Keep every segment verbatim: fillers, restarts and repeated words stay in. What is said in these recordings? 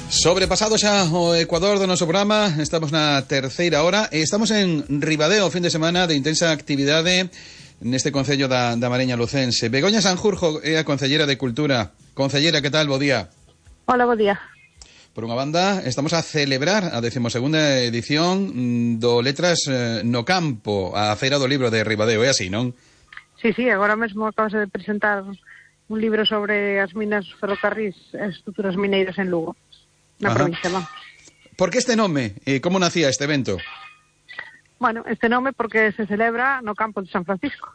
Sobrepasado xa o Ecuador do noso programa, estamos na terceira hora e estamos en Ribadeo, fin de semana de intensa actividade neste concello da, da Mariña Lucense. Begoña Sanjurjo é a concellera de Cultura. Concellera, que tal? Bo día. Hola, bo día. Por unha banda, estamos a celebrar a decimosegunda edición do Letras no Campo, a Feira do Libro de Ribadeo, é así, non? Sí, sí, agora mesmo acabas de presentar un libro sobre as minas ferrocarrís e estruturas mineiras en Lugo, na Ajá. provincia, non? Por que este nome? E como nacía este evento? Bueno, este nome porque se celebra no campo de San Francisco.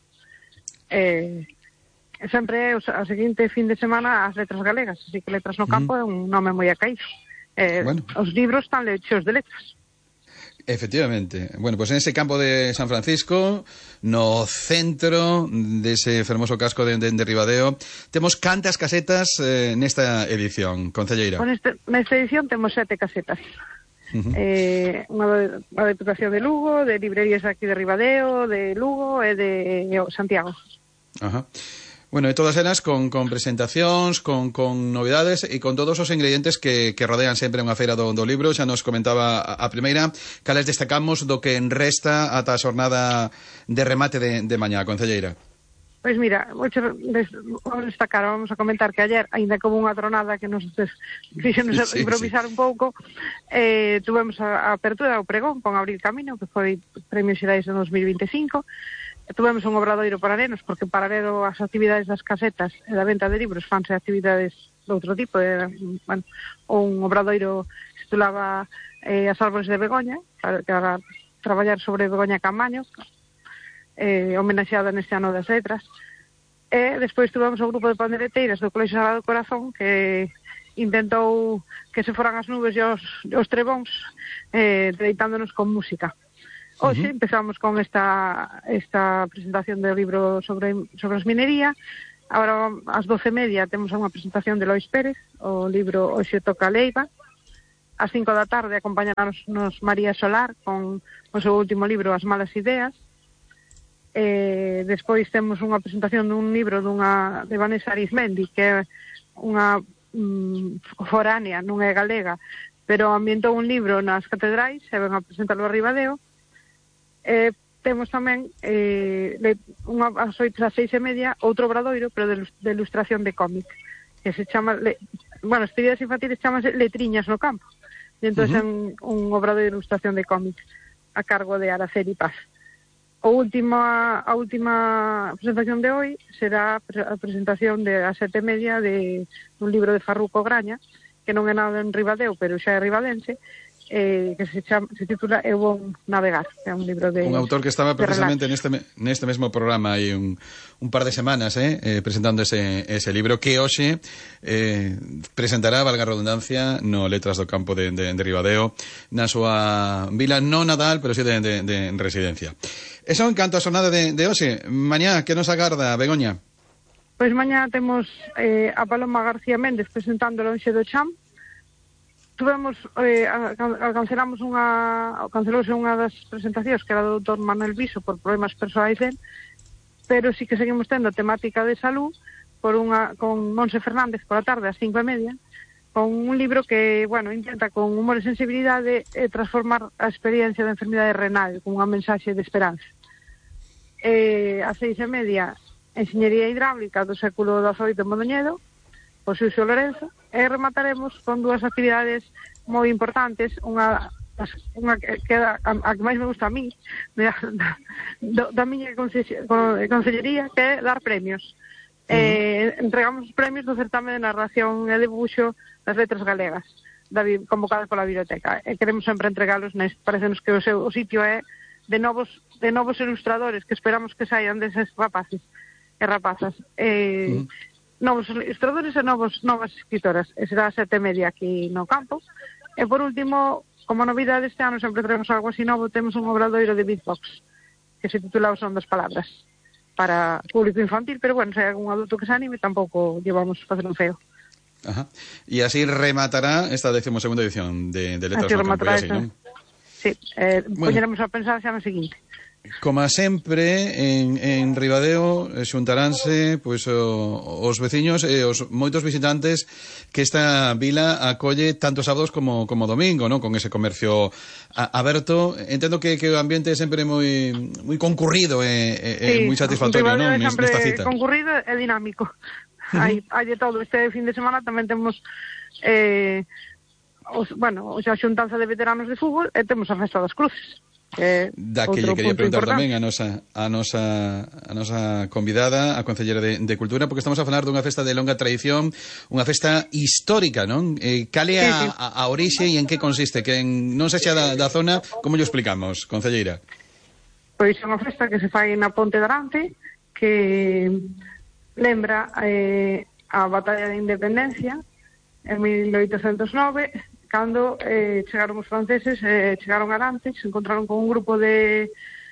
Eh, sempre a seguinte fin de semana as letras galegas, así que Letras no Campo mm. é un nome moi acaído. Eh, bueno. Os libros están lechos de letras. Efectivamente. Bueno, pues en ese campo de San Francisco, no centro dese fermoso casco de, de, de Ribadeo, temos cantas casetas eh, nesta edición, concelleira? Con este, nesta edición temos sete casetas. Uh-huh. eh, unha, unha deputación de Lugo, de librerías aquí de Ribadeo, de Lugo e de Santiago. Ajá. Bueno, e todas elas con, con presentacións, con, con novidades e con todos os ingredientes que, que rodean sempre unha feira do, do libro. Xa nos comentaba a, a primeira, cales destacamos do que resta ata a xornada de remate de, de mañá, concelleira. Pois mira, vou destacar, vamos a comentar que ayer, ainda como unha tronada que nos fixemos sí, improvisar sí. un pouco, eh, tuvemos a, a apertura do pregón con Abrir Camino, que foi Premios Xerais de dos mil vinte e cinco. Tuvemos un obradoiro para nenos, porque paralelo ás actividades das casetas e da venta de libros fanse actividades de outro tipo. De, bueno, un obradoiro que se titulaba eh, As árbores de Begoña, para, para traballar sobre Begoña Camaño, eh, homenaxeada neste ano das letras. E despois tuvemos o grupo de pandereteiras do Colexio Sagrado Corazón, que intentou que se foran as nubes e os, os trebóns, eh, deitándonos con música. Hoxe uh-huh. empezamos con esta esta presentación do libro sobre sobre as minería. Agora ás doce e media temos unha presentación de Lois Pérez, o libro Hoxe toca Leiva. Ás cinco da tarde acompañarnos nos María Solar con o seu último libro As malas ideas. Eh, despois temos unha presentación dun libro dunha de Vanessa Arizmendi, que é unha mm, foránea, non é galega, pero ambientou un libro nas catedrais e ven a presentarlo a Ribadeo. Eh, temos tamén eh, unha, as oito ás seis e media outro obradoiro, pero de, de ilustración de cómic, que se chama, le, bueno, as actividades infantiles chamase Letriñas no Campo, e entón uh-huh. é un, un obradoiro de ilustración de cómic a cargo de Araceli Paz. O última, a última presentación de hoy será a presentación de as sete e media de un libro de Farruco Graña, que non é nada en Ribadeo, pero xa é ribadense, Eh, que se, chama, se titula Eu vou navegar, é un libro de un autor que estaba precisamente neste, neste mesmo programa hai un, un par de semanas eh, eh, presentando ese, ese libro que hoxe eh, presentará, valga a redundancia, no Letras do Campo de, de, de Ribadeo, na súa vila non natal, pero si de, de, de residencia. Eso en canto a xornada de, de hoxe. Mañá, que nos agarda, Begoña? Pois mañá temos eh, a Paloma García Méndez presentando Lonxe do Cham. Tuvemos, eh, cancelamos unha, cancelouse unha das presentacións que era do doutor Manuel Viso por problemas persoais del, pero sí que seguimos tendo temática de salud por unha, con Monse Fernández por a tarde ás cinco e media, con un libro que, bueno, intenta con humor e sensibilidade eh, transformar a experiencia da enfermidade renal con unha mensaxe de esperanza. Eh, ás seis e media, Enxeñería Hidráulica do século dezoito en Modoñedo, por Xuxo Lorenzo, e remataremos con dúas actividades moi importantes, unha, unha que, que a, a que máis me gusta a mí, da, da, da miña consellería, que é dar premios. Uh-huh. Eh, entregamos os premios do certame de narración e debuxo das letras galegas, da, convocadas pola biblioteca, e queremos sempre entregalos, nes, parecenos que o seu o sitio é de novos, de novos ilustradores, que esperamos que saian deses rapaces e rapazas. Eh, uh-huh. novos ilustradores e novos, novas escritoras, e será a sete e media aquí no campo. E por último, como novidade este ano sempre traemos algo así novo, temos un obradoiro de beatbox que se titula O son das palabras, para público infantil, pero bueno, se hai algún adulto que se anime tampouco llevamos a facer un feo. Ajá. E así rematará esta decimosegunda edición de, de Letras no Campo, así, non? Sí, eh, bueno. Poñeremos a pensar xa no seguinte. Como sempre, en, en Ribadeo xuntaránse pois, o, os veciños e os moitos visitantes que esta vila acolle tanto sábados como, como domingo, ¿no? Con ese comercio a, aberto. Entendo que, que o ambiente é sempre moi moi concurrido e, e, sí, moi satisfactorio, non? Nesta cita. Concurrido e dinámico. hai, hai de todo. Este fin de semana tamén temos eh, os, bueno, a xuntanza de veteranos de fútbol e temos a Festa das Cruces. Da que lle quería preguntar tamén a nosa, a nosa a nosa convidada, a Concellera de, de Cultura, porque estamos a falar dunha festa de longa tradición, unha festa histórica, non? Eh, cal é a, a, a orixe e en que consiste? Que en, non sexa da, da zona, como lle explicamos, Concelleira? Pois é unha festa que se fai na Ponte de Arante, que lembra eh, a Batalla de Independencia en mil oitocentos nove, cando eh, chegaron os franceses, eh, chegaron a Arante, se encontraron con un grupo de,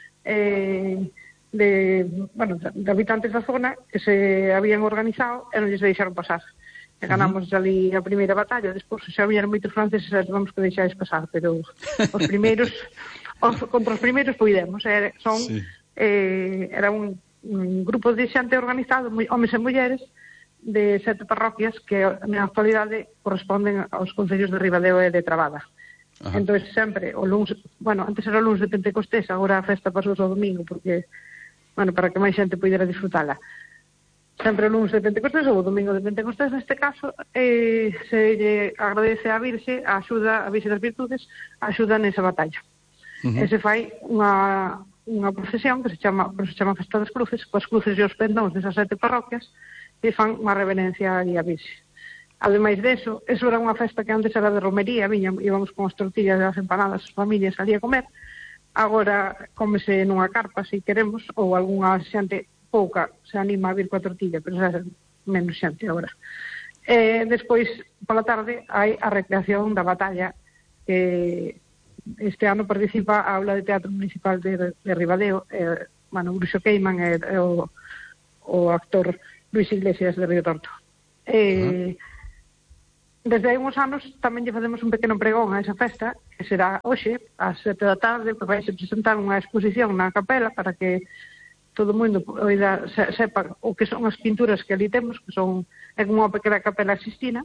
eh, de, bueno, de habitantes da zona que se habían organizado e non lles deixaron pasar. E ganamos uh-huh. ali a primeira batalla, despois xa habían moitos franceses e vamos que deixáis pasar, pero os primeiros, os, contra os primeiros poidemos. Eh, son, sí. eh, era un, un grupo de xente organizado, homes e mulleres, de sete parroquias que na actualidade corresponden aos concellos de Ribadeo e de Trabada. Ajá. Entón, sempre, o luns, bueno, antes era o luns de Pentecostés, agora a festa pasou ao domingo, porque, bueno, para que máis xente pudera disfrutala. Sempre o luns de Pentecostés ou o domingo de Pentecostés, neste caso, eh, se lle agradece a Virxe, a axuda, a Virxe das Virtudes, a axuda nesa batalla. Uh-huh. E se fai unha, unha procesión que se chama, que se chama Festa das Cruces, coas cruces e os pendóns desas sete parroquias, e fan unha reverencia ali a Virxe. Ademais deso, eso era unha festa que antes era de romería, viña, íbamos con as tortillas e as empanadas, as familias ali a comer, agora cómese nunha carpa, se queremos, ou algunha xente pouca se anima a vir coa tortilla, pero xa menos xente agora. E despois, pola tarde, hai a recreación da batalla, que este ano participa a Aula de Teatro Municipal de, de Ribadeo, e, bueno, Bruxo Queiman e, e o, o actor Luis Iglesias de Río Torto. Eh, uh-huh. Desde hai uns anos tamén lle facemos un pequeno pregón a esa festa, que será hoxe, ás sete da tarde, que vai se presentar unha exposición na capela para que todo o mundo oida, se, sepa o que son as pinturas que ali temos, que son é como unha pequena capela Sistina.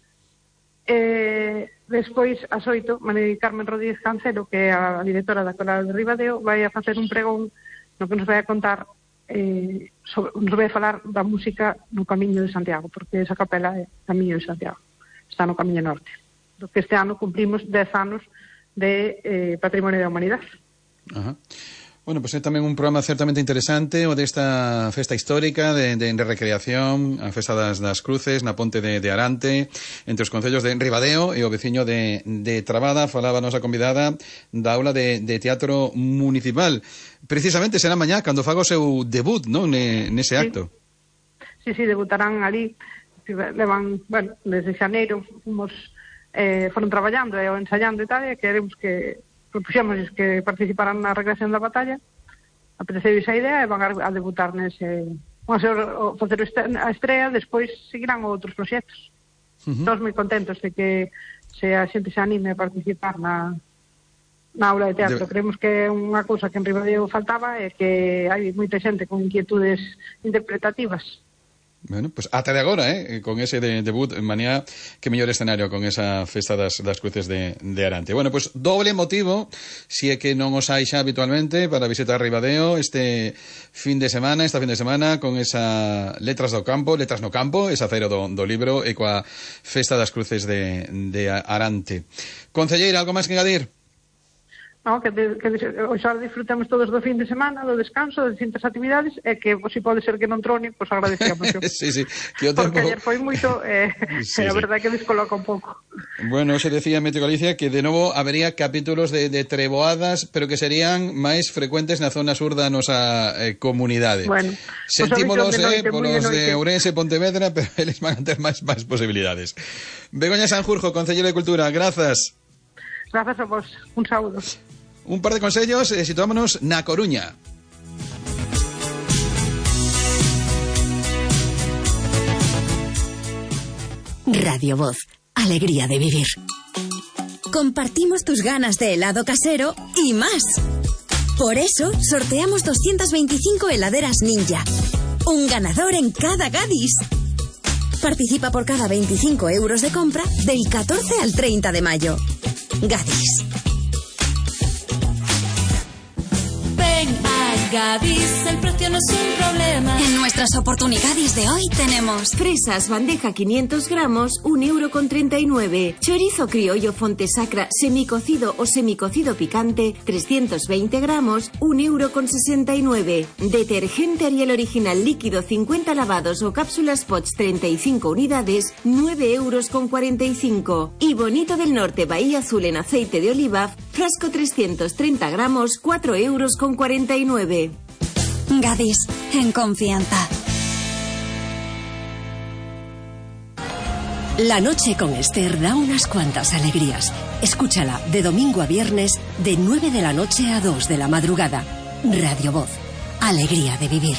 Eh, despois, ás oito, María Carmen Rodríguez Cancelo, que é a directora da Coral de Ribadeo, vai a facer un pregón no que nos vai a contar Eh, sobre, nos vai a falar da música no Camiño de Santiago, porque esa capela é Camiño de Santiago, está no Camiño Norte, do que este ano cumplimos dez anos de eh, Patrimonio da Humanidade. Ajá. Bueno, pois pues é tamén un programa certamente interesante o desta festa histórica de, de, de recreación, a Festa das, das Cruces na Ponte de, de Arante, entre os concellos de Ribadeo e o veciño de, de Trabada. Falaba a nosa convidada da aula de, de teatro municipal. Precisamente será mañá cando faga o seu debut, non, nese acto. Sí, sí, debutarán ali, levan, bueno, desde xaneiro fomos, eh, foron traballando e ensayando e tal, e queremos que propuxemos que participaran na recreación da batalla, apeteceu esa idea e van a debutar nese, van a ser, o, facer a estrea, despois seguirán outros proxectos. Uh-huh. Estamos moi contentos de que se a xente se anime a participar na, na aula de teatro. De... Creemos que é unha cousa que en Ribadeo faltaba e que hai moita xente con inquietudes interpretativas. Bueno, pues ata de agora, eh, con ese de, debut en Mañá, que mellor escenario con esa festa das, das cruces de, de Arante. Bueno, pues doble motivo, si é que non os hai xa habitualmente, para visitar Ribadeo este fin de semana, esta fin de semana, con esa Letras do Campo, Letras no Campo, esa feira do, do libro, e coa festa das cruces de, de Arante. Concelleira, algo máis que engadir? No, que, de, que xa disfrutemos todos do fin de semana, do descanso, de distintas actividades, e que, pues, si pode ser que non trone, pois pues, agradecemos. Sí, sí. Que o tempo... Porque ayer foi moito, eh, sí, a verdade sí. Que descoloca un pouco. Bueno, se decía Meteo Galicia que de novo habería capítulos de, de treboadas, pero que serían máis frecuentes na zona sur da nosa eh, comunidade. Bueno, sentímonos, pues, eh, polos de Ourense e Pontevedra, pero eles van a ter máis, máis posibilidades. Begoña Sanjurjo, Concelleira de Cultura, grazas. Grazas a vos, un saúdo. Un par de consellos, eh, situámonos na Coruña. Radio Voz, alegría de vivir. Compartimos tus ganas de helado casero y más. Por eso, sorteamos doscientas veinticinco heladeras Ninja. Un ganador en cada Gadis. Participa por cada veinticinco euros de compra del catorce al treinta de mayo. Gadis. Ven a Gadis, el precio no es un problema. En nuestras oportunidades de hoy tenemos fresas bandeja quinientos gramos, un euro con treinta y nueve. Chorizo criollo Fontesacra semicocido o semicocido picante, trescientos veinte gramos, un euro con sesenta y nueve. Detergente Ariel original líquido cincuenta lavados o cápsulas Pots treinta y cinco unidades, nueve euros con cuarenta y cinco. Y Bonito del Norte Bahía Azul en aceite de oliva, frasco trescientos treinta gramos, cuatro euros con cuarenta y nueve. Gadis, en confianza. La noche con Esther da unas cuantas alegrías. Escúchala de domingo a viernes de nueve de la noche a dos de la madrugada. Radio Voz. Alegría de vivir.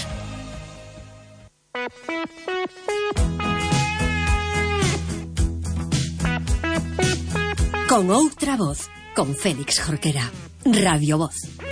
Con outra voz, con Félix Jorquera. Radio Voz.